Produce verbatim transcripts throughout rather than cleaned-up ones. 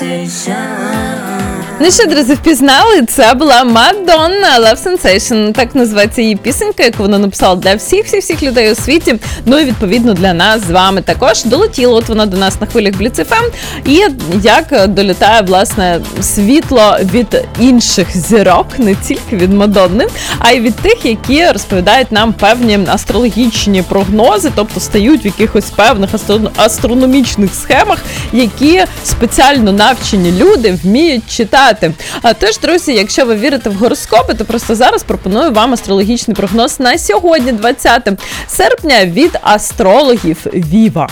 Ну що, друзі, впізнали? Це була Мадонна, Love Sensation. Так називається її пісенька, яку вона написала для всіх-всіх-всіх людей у світі. Ну і, відповідно, для нас з вами також. Долетіла от вона до нас на хвилях Бліц еф ем. І як долітає, власне, світло від інших зірок, не тільки від Мадонни, а й від тих, які розповідають нам певні астрологічні прогнози, тобто стають в якихось певних астрономічних схемах, які спеціально навчені люди вміють читати. А тож, друзі, якщо ви вірите в гороскопи, то просто зараз пропоную вам астрологічний прогноз на сьогодні, двадцяте серпня, від астрологів Віва.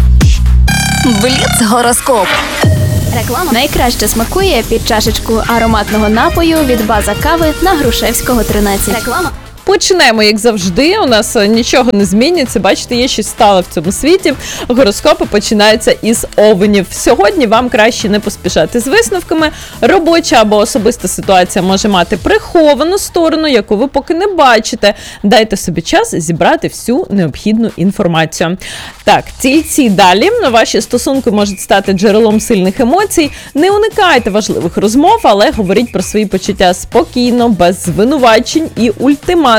Бліц-гороскоп. Реклама найкраще смакує під чашечку ароматного напою від База Кави на Грушевського, тринадцять. Реклама. Починаємо, як завжди, у нас нічого не зміниться, бачите, є щось стале в цьому світі. Гороскопи починаються із овенів. Сьогодні вам краще не поспішати з висновками. Робоча або особиста ситуація може мати приховану сторону, яку ви поки не бачите. Дайте собі час зібрати всю необхідну інформацію. Так, тільці далі. Ваші стосунки можуть стати джерелом сильних емоцій. Не уникайте важливих розмов, але говоріть про свої почуття спокійно, без звинувачень і ультиматумів.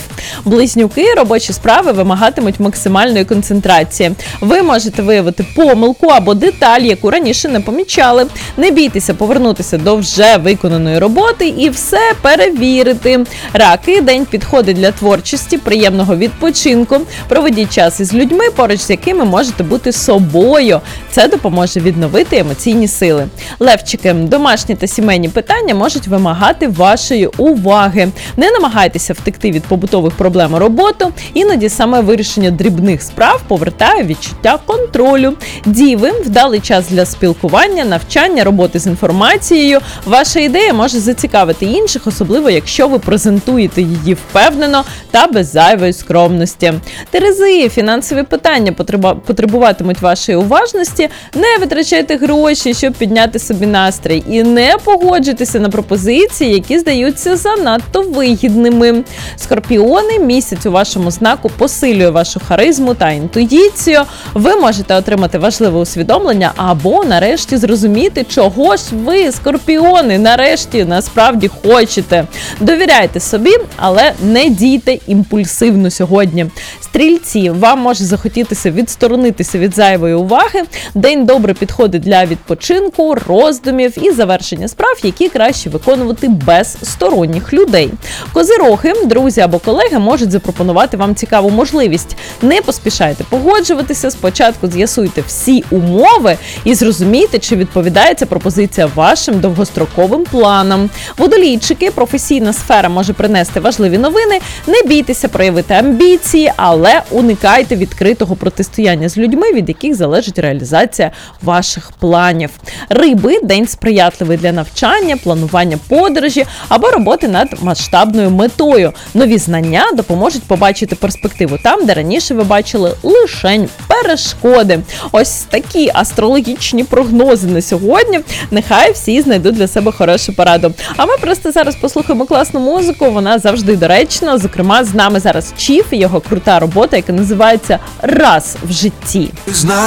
Близнюки, робочі справи вимагатимуть максимальної концентрації. Ви можете виявити помилку або деталь, яку раніше не помічали. Не бійтеся повернутися до вже виконаної роботи і все перевірити. Раки, день підходить для творчості, приємного відпочинку. Проведіть час із людьми, поруч з якими можете бути собою. Це допоможе відновити емоційні сили. Левчики, домашні та сімейні питання можуть вимагати вашої уваги. Не намагайтеся втекти від побутових проблем у роботу, іноді саме вирішення дрібних справ повертає відчуття контролю. Діви, вдалий час для спілкування, навчання, роботи з інформацією. Ваша ідея може зацікавити інших, особливо якщо ви презентуєте її впевнено та без зайвої скромності. Терези, фінансові питання потребуватимуть вашої уважності. Не витрачайте гроші, щоб підняти собі настрій, і не погоджуйтеся на пропозиції, які здаються занадто вигідними. Скорпіони, місяць у вашому знаку посилює вашу харизму та інтуїцію. Ви можете отримати важливе усвідомлення або нарешті зрозуміти, чого ж ви, скорпіони, нарешті насправді хочете. Довіряйте собі, але не дійте імпульсивно сьогодні. Стрільці, вам може захотітися відсторонитися від зайвої уваги. День добре підходить для відпочинку, роздумів і завершення справ, які краще виконувати без сторонніх людей. Козироги, друзі або колеги можуть запропонувати вам цікаву можливість. Не поспішайте погоджуватися, спочатку з'ясуйте всі умови і зрозумійте, чи відповідає ця пропозиція вашим довгостроковим планам. Водолійчики, професійна сфера може принести важливі новини. Не бійтеся проявити амбіції, але уникайте відкритого протистояння з людьми, від яких залежить реалізація ваших планів. Риби, день сприятливий для навчання, планування подорожі або роботи над масштабною метою. Нові знання допоможуть побачити перспективу там, де раніше ви бачили лишень перешкоди. Ось такі астрологічні прогнози на сьогодні. Нехай всі знайдуть для себе хорошу пораду. А ми просто зараз послухаємо класну музику, вона завжди доречна. Зокрема, з нами зараз Чіф і його крута робота, яка називається «Раз в житті».